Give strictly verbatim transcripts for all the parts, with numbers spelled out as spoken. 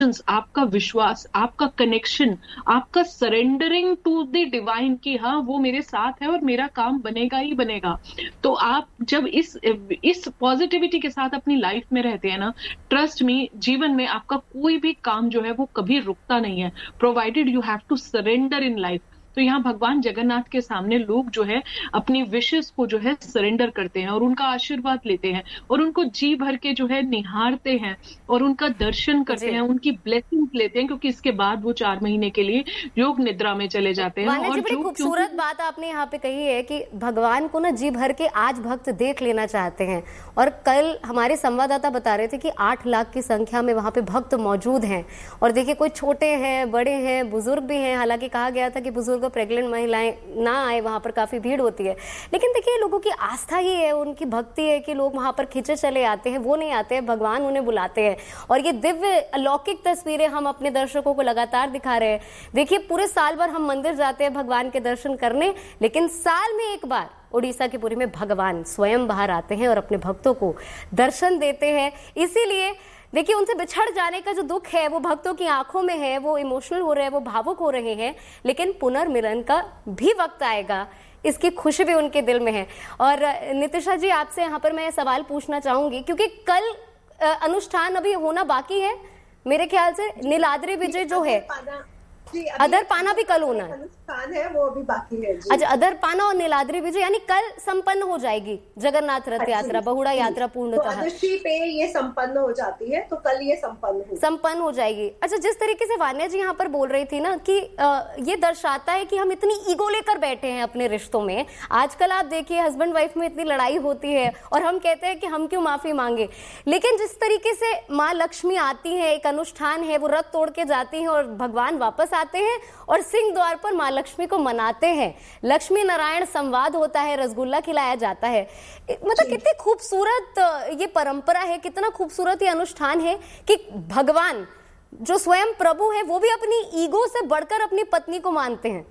आपका विश्वास, आपका कनेक्शन, आपका सरेंडरिंग टू द डिवाइन कि हाँ वो मेरे साथ है और मेरा काम बनेगा ही बनेगा। तो आप जब इस इस पॉजिटिविटी के साथ अपनी लाइफ में रहते हैं ना, ट्रस्ट मी, जीवन में आपका कोई भी काम जो है वो कभी रुकता नहीं है, provided you have to surrender in life. तो यहाँ भगवान जगन्नाथ के सामने लोग जो है अपनी विशेस को जो है सरेंडर करते हैं और उनका आशीर्वाद लेते हैं और उनको जी भर के जो है निहारते हैं और उनका दर्शन करते हैं, उनकी ब्लेसिंग्स लेते हैं, क्योंकि इसके बाद वो चार महीने के लिए योग निद्रा में चले जाते हैं। और बड़ी खूबसूरत बात आपने यहाँ पे कही है कि भगवान को ना जी भर के आज भक्त देख लेना चाहते हैं। और कल हमारे संवाददाता बता रहे थे कि आठ लाख की संख्या में वहां पे भक्त मौजूद हैं। और देखिए, कोई छोटे हैं, बड़े हैं, बुजुर्ग भी हैं। हालांकि कहा गया था कि बुजुर्ग प्रेग्नेंट महिलाएं ना आए, वहां पर काफी भीड़ होती है, लेकिन देखिए लोगों की आस्था ही है, उनकी भक्ति है कि लोग वहां पर खिंचे चले आते हैं। वो नहीं आते हैं, भगवान उन्हें बुलाते हैं। और ये दिव्य अलौकिक तस्वीरें हम अपने दर्शकों को लगातार दिखा रहे हैं। देखिए, पूरे साल भर हम मंदिर जाते हैं भगवान के दर्शन करने, लेकिन साल में एक बार उड़ीसा के पुरी में भगवान स्वयं बाहर आते हैं और अपने भक्तों को दर्शन देते हैं। इसीलिए देखिए, उनसे बिछड़ जाने का जो दुख है वो भक्तों की आंखों में है, वो इमोशनल हो रहे हैं, वो भावुक हो रहे हैं, लेकिन पुनर्मिलन का भी वक्त आएगा, इसकी खुशी भी उनके दिल में है। और नितिशा जी, आपसे यहाँ पर मैं सवाल पूछना चाहूंगी, क्योंकि कल अनुष्ठान अभी होना बाकी है मेरे ख्याल से। नीलाद्री विजय जो है, अदर पाना भी कल होना है, अनुष्ठान है वो अभी बाकी है। अच्छा, अदर पाना और नीलाद्री विजय यानी कल संपन्न हो जाएगी जगन्नाथ रथ यात्रा, बहुड़ा यात्रा पूर्णतः तो पे ये संपन्न हो जाती है, तो कल ये संपन्न हो संपन्न हो जाएगी। अच्छा, जिस तरीके से वान्या जी यहाँ पर बोल रही थी ना कि आ, ये दर्शाता है कि हम इतनी ईगो लेकर बैठे हैं अपने रिश्तों में। आजकल आप देखिए, हस्बैंड वाइफ में इतनी लड़ाई होती है और हम कहते हैं कि हम क्यों माफी मांगे, लेकिन जिस तरीके से माँ लक्ष्मी आती है, एक अनुष्ठान है, वो रथ तोड़ के जाती है और भगवान वापस आते हैं और सिंह द्वार पर माँ लक्ष्मी को मनाते हैं, लक्ष्मी नारायण संवाद होता है, रसगुल्ला खिलाया जाता है। मतलब कितनी खूबसूरत ये परंपरा है, कितना खूबसूरत ये अनुष्ठान है कि भगवान जो स्वयं प्रभु है वो भी अपनी ईगो से बढ़कर अपनी पत्नी को मानते हैं।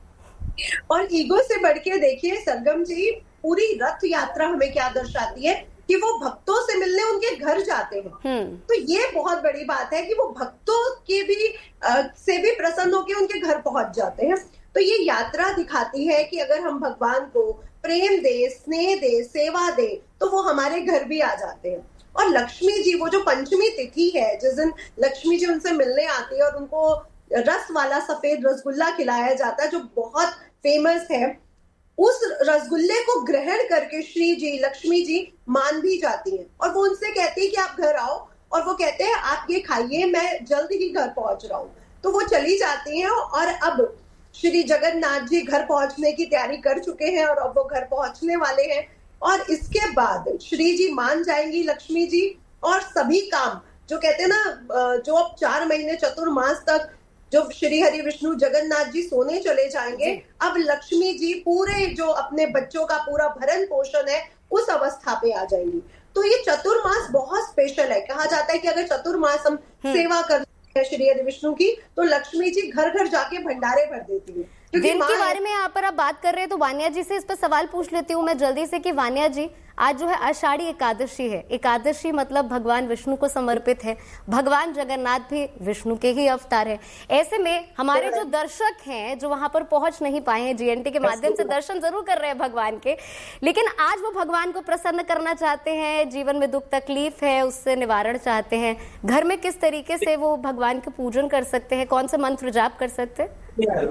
और ईगो से बढ़ के देखिए सरगम जी, पूरी रथ यात्रा हमें क्या दर्शाती है कि वो भक्तों से मिलने उनके घर जाते हैं। तो ये बहुत बड़ी बात है कि वो भक्तों के भी आ, से भी प्रसन्न होकर उनके घर पहुंच जाते हैं। तो ये यात्रा दिखाती है कि अगर हम भगवान को प्रेम दे, स्नेह दे, सेवा दे, तो वो हमारे घर भी आ जाते हैं। और लक्ष्मी जी, वो जो पंचमी तिथि है जिस दिन लक्ष्मी जी उनसे मिलने आती है और उनको रस वाला सफेद रसगुल्ला खिलाया जाता है जो बहुत फेमस है, उस रसगुल्ले को ग्रहण करके श्री जी, लक्ष्मी जी मान भी जाती हैं और वो उनसे कहती है कि आप घर आओ, और वो कहते हैं आप ये खाइए, मैं जल्द ही घर पहुंच रहा हूँ। तो वो चली जाती हैं और अब श्री जगन्नाथ जी घर पहुंचने की तैयारी कर चुके हैं और अब वो घर पहुंचने वाले हैं। और इसके बाद श्री जी मान जाएंगी लक्ष्मी जी, और सभी काम जो कहते हैं ना, जो अब चार महीने चतुर्मास तक जो श्री हरि विष्णु जगन्नाथ जी सोने चले जाएंगे, अब लक्ष्मी जी पूरे जो अपने बच्चों का पूरा भरण पोषण है उस अवस्था पे आ जाएंगी। तो ये चतुर्मास बहुत स्पेशल है। कहा जाता है कि अगर चतुर्मास हम सेवा कर श्री हरि विष्णु की, तो लक्ष्मी जी घर घर जाके भंडारे भर देती है। दिन के बारे में यहाँ पर आप बात कर रहे हैं, तो वान्या जी से इस पर सवाल पूछ लेती हूँ मैं जल्दी से कि वान्या जी, आज जो है आषाढ़ी एकादशी है। एकादशी मतलब भगवान विष्णु को समर्पित है। भगवान जगन्नाथ भी विष्णु के ही अवतार है। ऐसे में हमारे जो दर्शक हैं जो वहां पर पहुंच नहीं पाए हैं, जीएनटी के माध्यम से दर्शन जरूर कर रहे हैं भगवान के, लेकिन आज वो भगवान को प्रसन्न करना चाहते हैं, जीवन में दुख तकलीफ है उससे निवारण चाहते हैं, घर में किस तरीके से वो भगवान के पूजन कर सकते हैं, कौन से मंत्र जाप कर सकते हैं?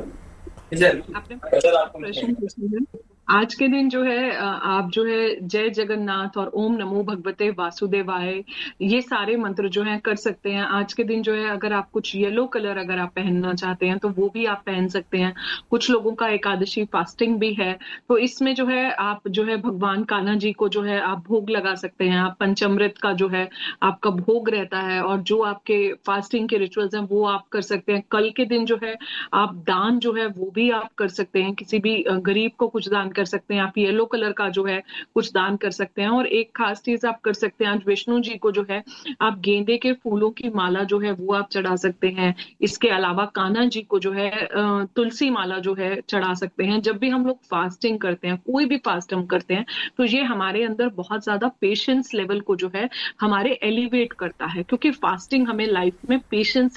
आपने प्रश्न पूछा है। आज के दिन जो है आप जो है जय जगन्नाथ और ओम नमो भगवते वासुदेवाय, ये सारे मंत्र जो है कर सकते हैं। आज के दिन जो है अगर आप कुछ येलो कलर अगर आप पहनना चाहते हैं तो वो भी आप पहन सकते हैं। कुछ लोगों का एकादशी फास्टिंग भी है, तो इसमें जो है आप जो है भगवान कान्हा जी को जो है आप भोग लगा सकते हैं। आप पंचामृत का जो है आपका भोग रहता है और जो आपके फास्टिंग के रिचुअल्स हैं वो आप कर सकते हैं। कल के दिन जो है आप दान जो है वो भी आप कर सकते हैं, किसी भी गरीब को कुछ दान कर सकते हैं, आप येलो कलर का जो है कुछ दान कर सकते हैं। और एक खास चीज आप कर सकते हैं, आज विष्णु जी को जो है आप गेंदे के फूलों की माला जो है वो आप चढ़ा सकते हैं। इसके अलावा कान्हा जी को जो है तुलसी माला जो है चढ़ा सकते हैं। जब भी हम लोग फास्टिंग करते हैं, कोई भी फास्ट हम करते हैं, तो ये हमारे अंदर बहुत ज्यादा पेशेंस लेवल को जो है हमारे एलिवेट करता है, क्योंकि फास्टिंग हमें लाइफ में पेशेंस